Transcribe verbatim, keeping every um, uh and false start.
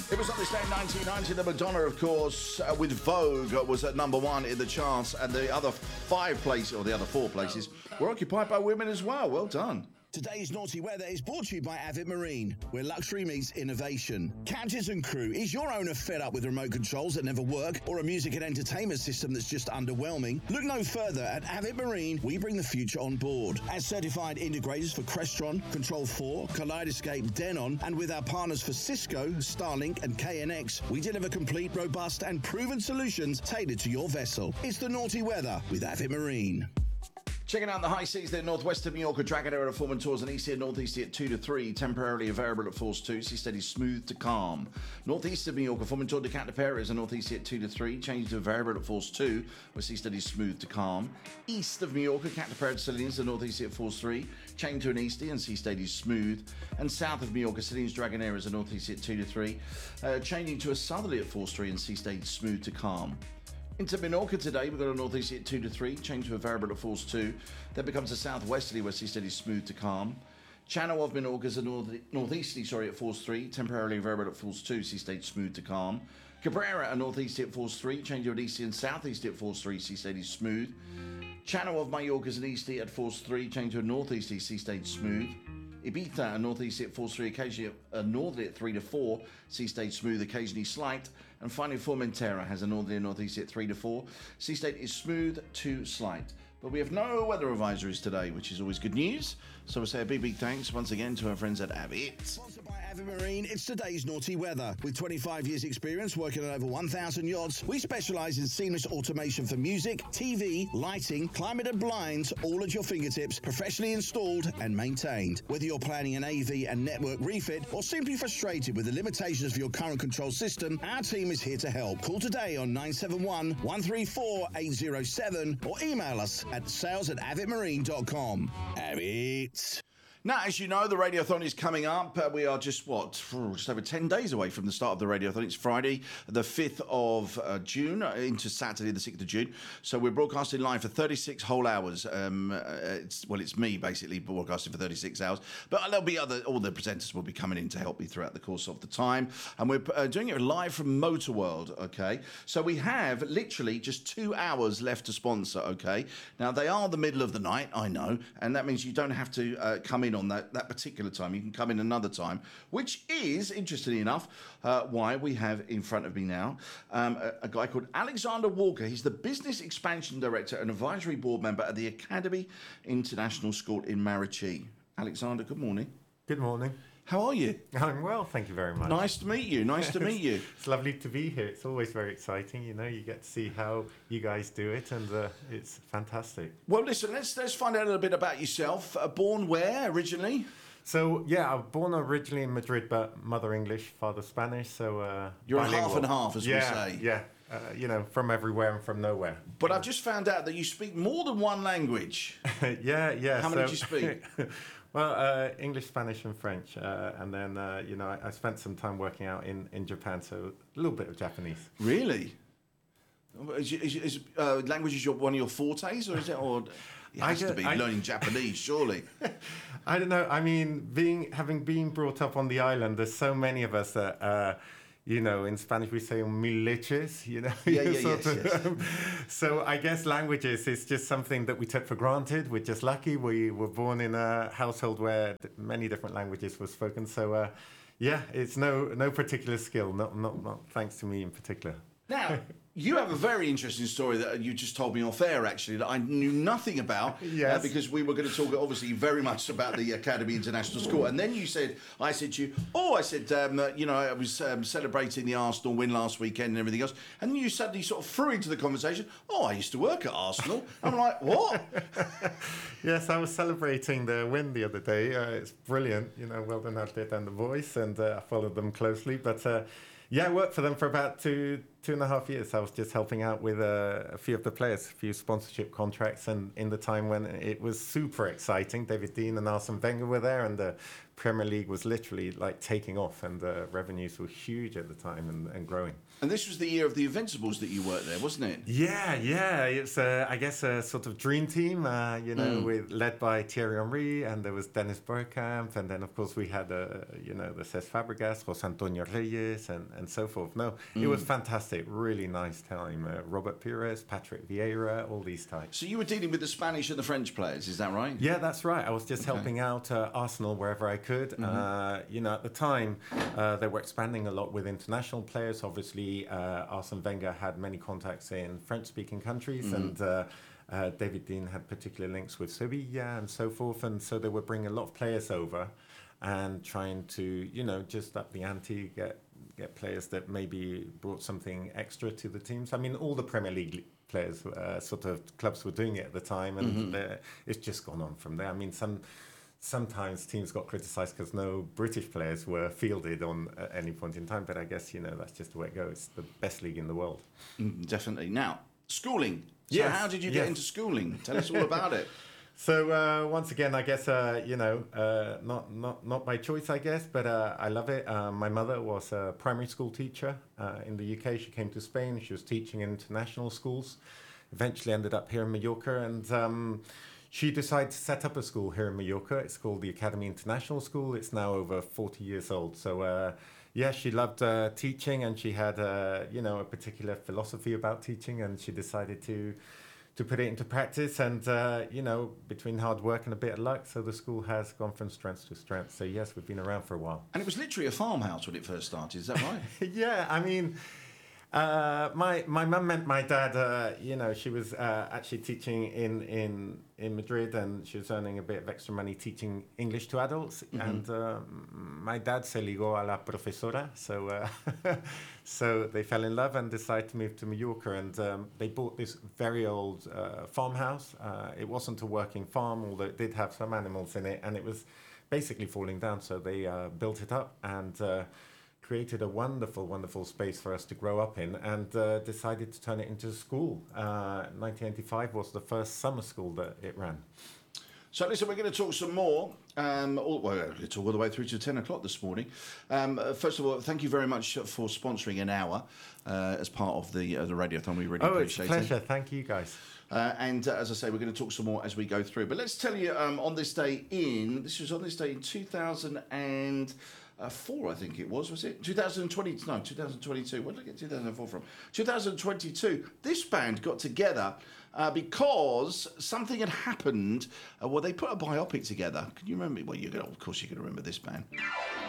It was on this day in nineteen ninety that Madonna, of course, uh, with Vogue, uh, was at number one in the charts, and the other five places, or the other four places, were occupied by women as well. Well done. Today's Naughty Weather is brought to you by Avid Marine, where luxury meets innovation. Captains and crew, is your owner fed up with remote controls that never work or a music and entertainment system that's just underwhelming? Look no further. At Avid Marine, we bring the future on board. As certified integrators for Crestron, Control four, Kaleidoscape, Denon, and with our partners for Cisco, Starlink, and K N X, we deliver complete, robust, and proven solutions tailored to your vessel. It's the Naughty Weather with Avid Marine. Checking out the high seas there, northwest of Mallorca, Dragonera at four and tours, and east here, northeast at two to three, temporarily variable at force two, sea steady smooth to calm. Northeast of Mallorca, four and tour to Cantapera is a northeast at two to three, change to a variable at force two, where sea steady smooth to calm. East of Mallorca, Cantapera to Salinas, a northeast at force three, change to an easty and sea steady smooth. And south of Mallorca, Salinas, Dragonera is a northeast at two to three, uh, changing to a southerly at force three and sea steady smooth to calm. Into Minorca today, we've got a northeasterly at two to three, change to a variable at force two, then becomes a southwesterly where sea steady smooth to calm. Channel of Minorca is a north, northeasterly sorry, at force three, temporarily variable at force two, sea steady smooth to calm. Cabrera, a northeasterly at force three, change to an easterly and southeasterly at force three, sea steady smooth. Channel of Mallorca is an easterly at force three, change to a northeasterly, sea steady smooth. Ibiza, a northeasterly at force three, occasionally a northerly at three to four, sea state smooth, occasionally slight. And finally, Formentera has a northerly and northeasterly at three to four, sea state is smooth to slight. But we have no weather advisories today, which is always good news. So we'll say a big, big thanks once again to our friends at Avid. Sponsored by Avid Marine, it's today's Naughty Weather. With twenty-five years experience working on over one thousand yachts, we specialise in seamless automation for music, T V, lighting, climate and blinds, all at your fingertips, professionally installed and maintained. Whether you're planning an A V and network refit or simply frustrated with the limitations of your current control system, our team is here to help. Call today on nine seven one, one three four, eight zero seven or email us at sales at avid marine dot com. Avid. Now, as you know, the Radiothon is coming up. Uh, we are just, what, just over ten days away from the start of the Radiothon. It's Friday, the fifth of uh, June, uh, into Saturday, the sixth of June. So we're broadcasting live for thirty-six whole hours. Um, uh, it's, well, it's me, basically, broadcasting for thirty-six hours. But there'll be other, all the presenters will be coming in to help me throughout the course of the time. And we're uh, doing it live from Motor World, okay? So we have literally just two hours left to sponsor, okay? Now, they are the middle of the night, I know, and that means you don't have to uh, come in on that, that particular time. You can come in another time, which is, interestingly enough, uh, why we have in front of me now um, a, a guy called Alexander Walker. He's the Business Expansion Director and Advisory Board Member at the Academy International School in Marachee. Alexander, good morning. Good morning. How are you? I'm well, thank you very much. Nice to meet you. Nice to meet you. It's lovely to be here. It's always very exciting. You know, you get to see how you guys do it, and uh, it's fantastic. Well, listen, let's let's find out a little bit about yourself. Uh, born where originally? So, yeah, I was born originally in Madrid, but mother English, father Spanish. So uh, you're bilingual. a half and half, as yeah, we say. Yeah, uh, you know, from everywhere and from nowhere. But I've just found out that you speak more than one language. yeah, yeah. How many so, do you speak? Well, uh, English, Spanish, and French, uh, and then uh, you know I, I spent some time working out in, in Japan, so a little bit of Japanese. Really? Is, is, is uh, language is your, one of your fortes, or is it? Or it has I, to be I, learning Japanese, surely. I don't know. I mean, being having been brought up on the island, there's so many of us that. Uh, You know, in Spanish we say mil leches, you know. Yeah, yeah, sort yes, of. yes. So I guess languages is just something that we took for granted. We're just lucky. We were born in a household where many different languages were spoken. So, uh, yeah, it's no no particular skill, not, not, not thanks to me in particular. Now, you have a very interesting story that you just told me off air, actually, that I knew nothing about. Yes. Uh, because we were going to talk, obviously, very much about the Academy International School. And then you said, I said to you, oh, I said, um, uh, you know, I was um, celebrating the Arsenal win last weekend and everything else. And then you suddenly sort of threw into the conversation, oh, I used to work at Arsenal. I'm like, what? Yes, I was celebrating the win the other day. Uh, it's brilliant. You know, well done, Atlet and The Voice. And uh, I followed them closely. But, uh, yeah, I worked for them for about two... two and a half years, I was just helping out with uh, a few of the players, a few sponsorship contracts, and in the time when it was super exciting, David Dein and Arsene Wenger were there, and the Premier League was literally like taking off, and the revenues were huge at the time and, and growing. And this was the year of the Invincibles that you worked there, wasn't it? Yeah, yeah. It's, uh, I guess, a sort of dream team, uh, you know, mm. with led by Thierry Henry, and there was Dennis Bergkamp, and then, of course, we had, uh, you know, the Cesc Fabregas, José Antonio Reyes, and, and so forth. No, mm. it was fantastic. Really nice time. Uh, Robert Pires, Patrick Vieira, all these types. So you were dealing with the Spanish and the French players, is that right? Yeah, that's right. I was just okay. helping out uh, Arsenal wherever I could. Mm-hmm. Uh, you know, at the time, uh, they were expanding a lot with international players. Obviously, uh, Arsene Wenger had many contacts in French-speaking countries, mm-hmm. and uh, uh, David Dein had particular links with Sevilla and so forth. And so they were bringing a lot of players over and trying to, you know, just up the ante, get get players that maybe brought something extra to the teams. I mean, all the Premier League players, uh, sort of clubs were doing it at the time, and mm-hmm. it's just gone on from there. I mean, some sometimes teams got criticised because no British players were fielded on at any point in time, but I guess, you know, that's just the way it goes. It's the best league in the world. Mm, definitely. Now, schooling. So yes. how did you yes. get into schooling? Tell us all about it. So uh, once again, I guess, uh, you know, uh, not, not not by choice, I guess, but uh, I love it. Uh, my mother was a primary school teacher uh, in the U K. She came to Spain. She was teaching in international schools, eventually ended up here in Mallorca. And um, she decided to set up a school here in Mallorca. It's called the Academy International School. It's now over forty years old. So, uh, yeah, she loved uh, teaching, and she had, uh, you know, a particular philosophy about teaching, and she decided to... to put it into practice, and uh, you know, between hard work and a bit of luck, so the school has gone from strength to strength. So yes, we've been around for a while. And it was literally a farmhouse when it first started, is that right? Yeah, I mean, uh, my my mum met my dad. Uh, you know, she was uh, actually teaching in, in in Madrid, and she was earning a bit of extra money teaching English to adults. Mm-hmm. And uh, my dad se ligó a la profesora, so uh, so they fell in love and decided to move to Mallorca. And um, they bought this very old uh, farmhouse. Uh, it wasn't a working farm, although it did have some animals in it, and it was basically falling down. So they uh, built it up and uh, created a wonderful, wonderful space for us to grow up in, and uh, decided to turn it into a school. Uh, nineteen eighty-five was the first summer school that it ran. So listen, we're going to talk some more. Um, all, well, we're talk all the way through to ten o'clock this morning. Um, uh, first of all, thank you very much for sponsoring an hour uh, as part of the uh, the radiothon. We really oh, appreciate it. Oh, it's a pleasure. It. Thank you, guys. Uh, and uh, as I say, we're going to talk some more as we go through. But let's tell you, um, on this day in, this was on this day in two thousand four, I think it was, was it? two thousand twenty, no, two thousand twenty-two. Where did I get two thousand four from? two thousand twenty-two. This band got together uh, because something had happened. Uh, well, they put a biopic together. Can you remember? Well, you're gonna, of course, you're going to remember this band.